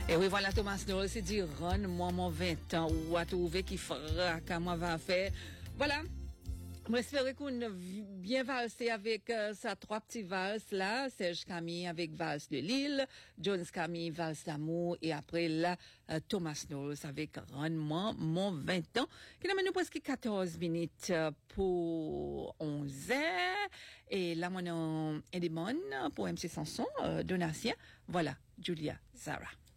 Et oui, voilà, Thomas Knowles, c'est dit, Ron, moi, mon 20 ans, ou à trouver qui fera, comment va faire. Voilà. Moi, j'espère qu'on a bien valsé avec sa trois petits valses là. Serge Camille avec valse de Lille, Jones Camille valse d'amour, et après là, Thomas Knowles avec Ron, moi, mon 20 ans. Qui nous presque 14 minutes pour 11 heures. Et là, mon nom est Edmond pour MC Sanson, Donatien. Voilà, Julia Zara.